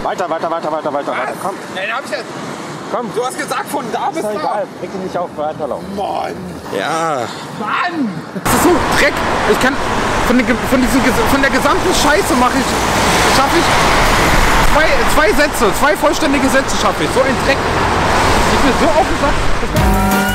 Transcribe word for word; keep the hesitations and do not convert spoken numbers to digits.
Weiter, weiter, weiter, weiter, weiter, weiter. Komm. Nein, hab ich jetzt. Komm. Du hast gesagt von da bis Ist doch da. egal. Reg dich nicht auf, weiterlaufen. Mann. Ja. Mann. Das ist so Dreck. Ich kann von, den, von, diesem, von der gesamten Scheiße mache ich, schaffe ich zwei, zwei Sätze, zwei vollständige Sätze schaffe ich. So ein Dreck. Ich bin so aufgesagt.